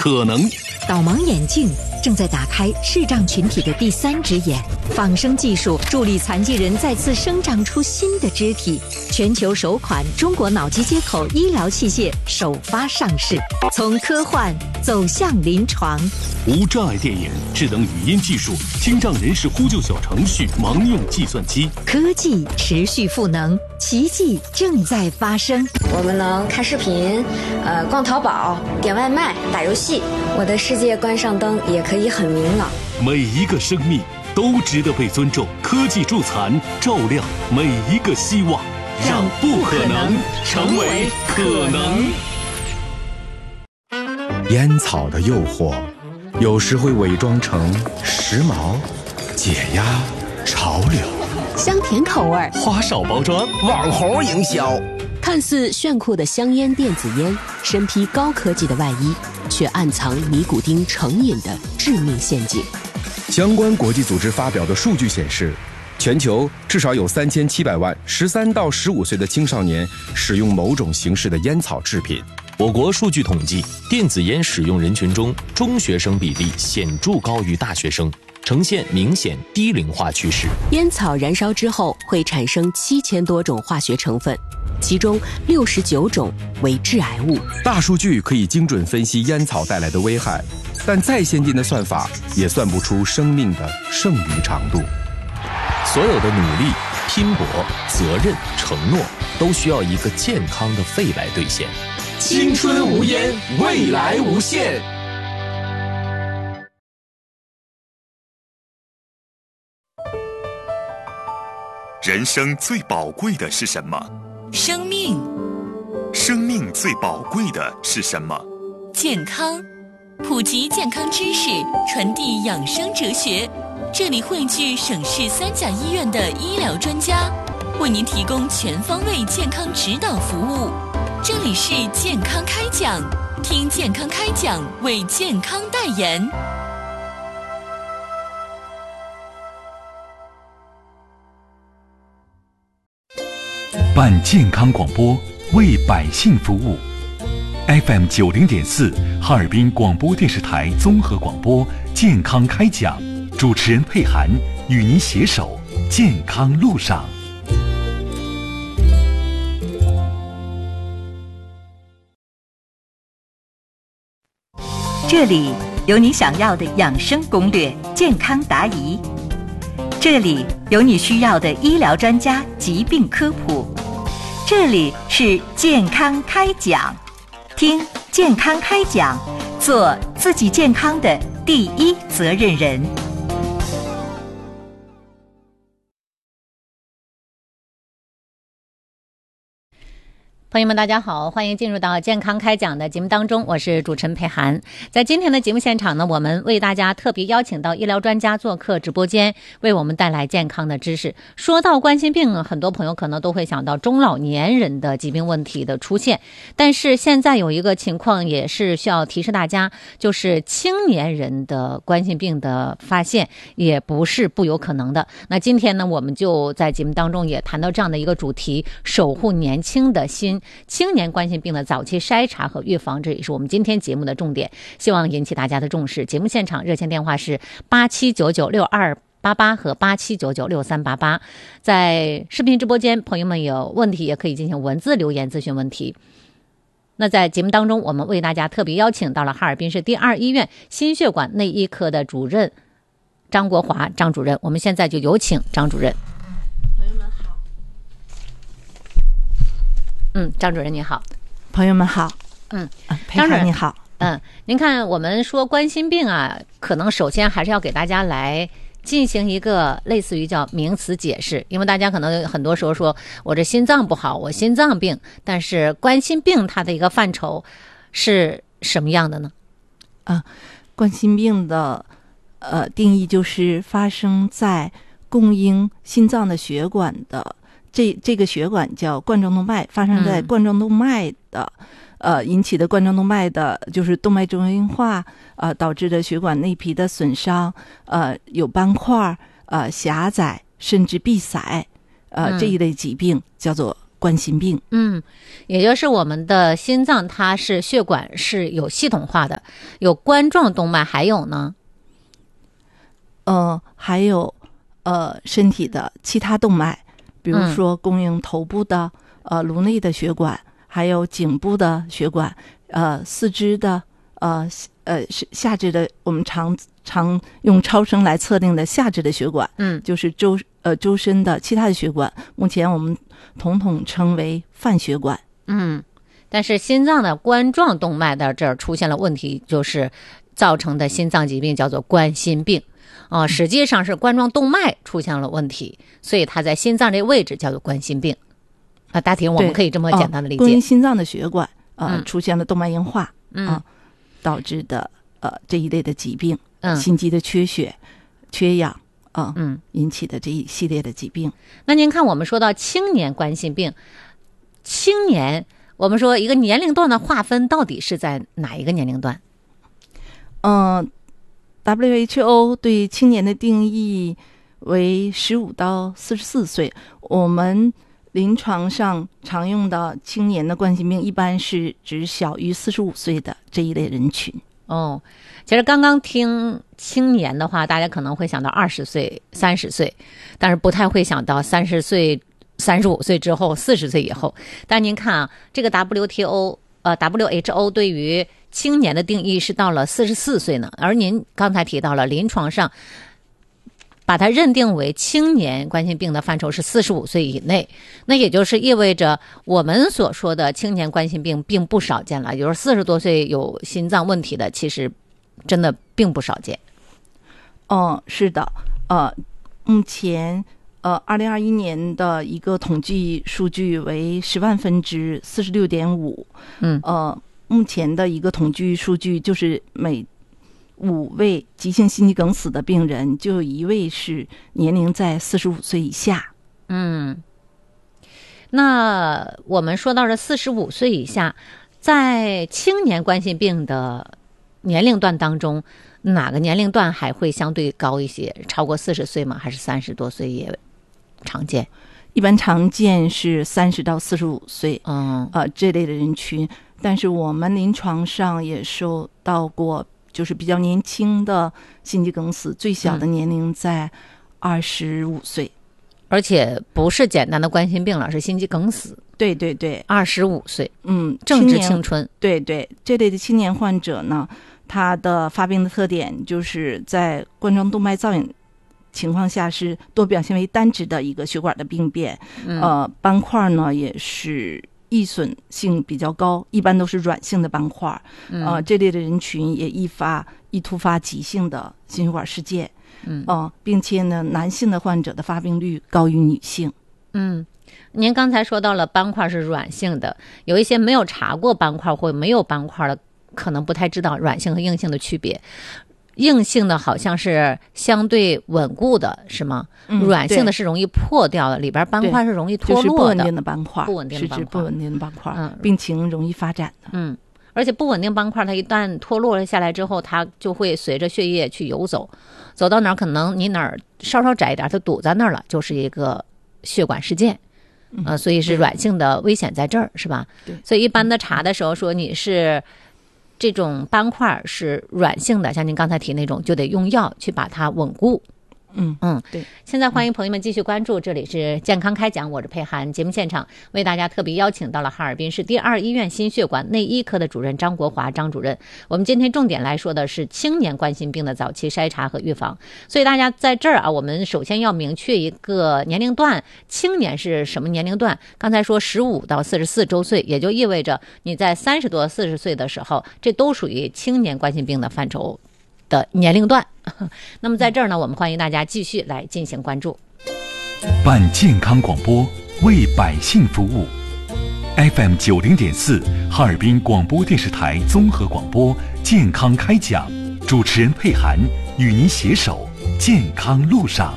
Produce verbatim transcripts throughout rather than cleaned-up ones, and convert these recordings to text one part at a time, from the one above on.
可能。 导盲眼镜正在打开视障群体的第三只眼，仿生技术助力残疾人再次生长出新的肢体。全球首款中国脑机接口医疗器械首发上市，从科幻走向临床。 无障碍电眼、智能语音技术、听障人士呼救小程序、盲用计算机， 科技持续赋能，奇迹正在发生。 我们能看视频，呃，逛淘宝、点外卖、打游戏。我的世界关上灯也可以很明朗。 每一个生命都值得被尊重。科技助残，照亮每一个希望，让不可能成为可能。 烟草的诱惑，有时会伪装成时髦、解压、潮流， 香甜口味， 花哨包装， 网红营销。 看似炫酷的香烟电子烟，身披高科技的外衣，却暗藏尼古丁成瘾的致命陷阱。 相关国际组织发表的数据显示，全球至少有三千七百万十三到十五岁的青少年使用某种形式的烟草制品。 我国数据统计，电子烟使用人群中，中学生比例显著高于大学生，呈现明显低龄化趋势。 烟草燃烧之后会产生七千多种化学成分，其中六十九种为致癌物。 大数据可以精准分析烟草带来的危害，但再先进的算法也算不出生命的剩余长度。 所有的努力、拼搏、责任、承诺，都需要一个健康的肺来兑现。 青春无烟，未来无限。 人生最宝贵的是什么？ 生命。 生命最宝贵的是什么？ 健康。普及健康知识，传递养生哲学。这里汇聚省市三甲医院的医疗专家，为您提供全方位健康指导服务。这里是健康开讲，听健康开讲，为健康代言。 办健康广播，为百姓服务。F M 九零点四，哈尔滨广播电视台综合广播健康开讲，主持人佩涵与您携手健康路上。 这里有你想要的养生攻略、健康答疑，这里有你需要的医疗专家疾病科普，这里是健康开讲。听健康开讲，做自己健康的第一责任人。 朋友们大家好，欢迎进入到健康开讲的节目当中，我是主持人佩涵。在今天的节目现场呢，我们为大家特别邀请到医疗专家做客直播间，为我们带来健康的知识。说到冠心病，很多朋友可能都会想到中老年人的疾病问题的出现，但是现在有一个情况也是需要提示大家，就是青年人的冠心病的发现也不是不有可能的。那今天呢，我们就在节目当中也谈到这样的一个主题，守护年轻的心，青年冠心病的早期筛查和预防，这也是我们今天节目的重点，希望引起大家的重视。节目现场热线电话是八七九九六二八八和八七九九六三八八，在视频直播间，朋友们有问题也可以进行文字留言咨询问题。那在节目当中，我们为大家特别邀请到了哈尔滨市第二医院心血管内医科的主任张国华张主任，我们现在就有请张主任。嗯，张主任你好。 朋友们好。 嗯， 张主任你好。 嗯，您看我们说冠心病啊，可能首先还是要给大家来进行一个类似于叫名词解释，因为大家可能很多时候说我这心脏不好，我心脏病，但是冠心病它的一个范畴是什么样的呢？ 啊，冠心病的呃定义就是发生在供应心脏的血管的。这这个血管叫冠状动脉，发生在冠状动脉的，嗯、呃引起的冠状动脉的，就是动脉粥样硬化，呃导致的血管内皮的损伤，呃有斑块，呃狭窄甚至闭塞，呃、嗯、这一类疾病叫做冠冠心病。 嗯，也就是我们的心脏它是血管是有系统化的，有冠状动脉，还有呢， 呃，还有呃身体的其他动脉，比如说供应头部的、嗯、呃颅内的血管，还有颈部的血管，呃四肢的呃呃下肢的，我们常常用超声来测定的下肢的血管， 嗯， 就是周呃周身的其他的血管，目前我们统统称为泛血管。 嗯，但是心脏的冠状动脉的这儿出现了问题，就是造成的心脏疾病叫做冠心病。啊、呃，实际上是冠状动脉出现了问题，所以它在心脏这位置叫做冠心病。啊，大体我们可以这么简单的理解。 供应心脏的血管呃、 嗯、 出现了动脉硬化， 嗯、 呃，导致的呃这一类的疾病， 嗯， 心肌的缺血、缺氧啊、呃， 嗯， 引起的这一系列的疾病。 那您看，我们说到青年冠心病，青年，我们说一个年龄段的划分到底是在哪一个年龄段？ 嗯、呃。W H O 对青年的定义为十五到四十四岁，我们临床上常用的青年的冠心病一般是指小于四十五岁的这一类人群。 哦，其实刚刚听青年的话，大家可能会想到二十岁、三十岁，但是不太会想到三十岁、三十五岁之后、四十岁以后。但您看啊，这个 W T O 呃 W H O 对于青年的定义是到了四十四岁呢，而您刚才提到了临床上把它认定为青年冠心病的范畴是四十五岁以内，那也就是意味着我们所说的青年冠心病并不少见了，也就是四十多岁有心脏问题的，其实真的并不少见。 哦，是的，呃，目前呃，二零二一年的一个统计数据为十万分之四十六点五， 嗯， 呃。目前的一个统计数据就是每五位急性心肌梗死的病人就有一位是年龄在四十五岁以下。 嗯，那我们说到了四十五岁以下，在青年冠心病的年龄段当中，哪个年龄段还会相对高一些？超过四十岁吗？还是三十多岁也常见？ 一般常见是三十到四十五岁， 嗯， 呃，这类的人群。但是我们临床上也收到过，就是比较年轻的心肌梗死，最小的年龄在二十五岁， 而且不是简单的冠心病了，是心肌梗死。 对对对， 二十五岁， 嗯， 正值青春。 对对，这类的青年患者呢，他的发病的特点就是在冠状动脉造影情况下是多表现为单指的一个血管的病变， 嗯、 呃，斑块呢也是易损性比较高，一般都是软性的斑块， 嗯、 呃，这类的人群也易发易突发急性的心血管事件， 嗯， 呃，并且呢，男性的患者的发病率高于女性。 嗯，您刚才说到了斑块是软性的，有一些没有查过斑块或没有斑块的，可能不太知道软性和硬性的区别。硬性的好像是相对稳固的，是吗？ 嗯、 软性的是容易破掉的，里边斑块是容易脱落的。 就是不稳定的斑块， 不稳定的斑块， 是指不稳定的斑块， 嗯， 病情容易发展的。 嗯，而且不稳定斑块，它一旦脱落了下来之后，它就会随着血液去游走，走到哪儿可能你哪儿稍稍窄一点，它堵在那儿了，就是一个血管事件。 嗯、 呃，所以是软性的危险在这儿，是吧？ 对。 所以一般的查的时候说你是。这种斑块是软性的，像您刚才提那种，就得用药去把它稳固。 嗯嗯， 对。 现在欢迎朋友们继续关注，这里是健康开讲，我是佩涵。节目现场为大家特别邀请到了哈尔滨市第二医院心血管内医科的主任张国华张主任。我们今天重点来说的是青年冠心病的早期筛查和预防。所以大家在这儿啊，我们首先要明确一个年龄段，青年是什么年龄段？刚才说十五到四十四周岁，也就意味着你在三十多、四十岁的时候，这都属于青年冠心病的范畴的年龄段。那么在这儿呢，我们欢迎大家继续来进行关注。 办健康广播，为百姓服务。F M 九零点四，哈尔滨广播电视台综合广播健康开讲，主持人佩涵与您携手健康路上。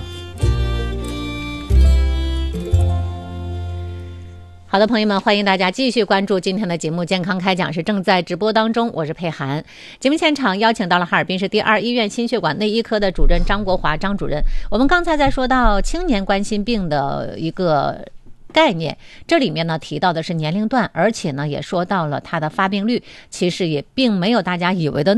好的，朋友们，欢迎大家继续关注今天的节目《健康开讲》，是正在直播当中，我是佩涵。节目现场邀请到了哈尔滨市第二医院心血管内医科的主任张国华张主任。我们刚才在说到青年冠心病的一个概念。这里面呢提到的是年龄段，而且呢也说到了它的发病率其实也并没有大家以为的